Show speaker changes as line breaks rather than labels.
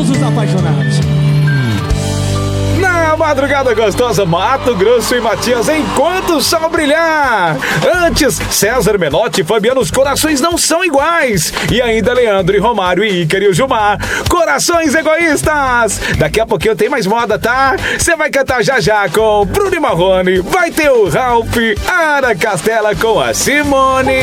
todos os apaixonados.
Na madrugada gostosa, Mato Grosso e Matias, enquanto o sol brilhar. Antes, César Menotti e Fabiano, os corações não são iguais. E ainda Leandro e Romário e Ícaro e o Gilmar, corações egoístas. Daqui a pouquinho tem mais moda, tá? Você vai cantar já já com Bruno e Marrone. Vai ter o Ralph, Ara Castela com a Simone.